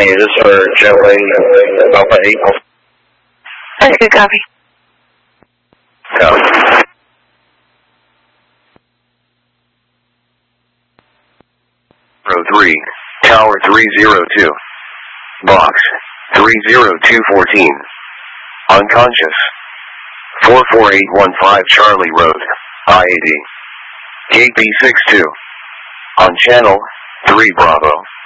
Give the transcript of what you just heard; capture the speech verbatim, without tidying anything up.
County, is this for Jetway Alpha eight? That's good copy. Copy. Row three, Tower three zero two. Box, three zero two one four. Unconscious. four four eight one five Charlie Road, I eighty. Gate B six two. On channel, three Bravo.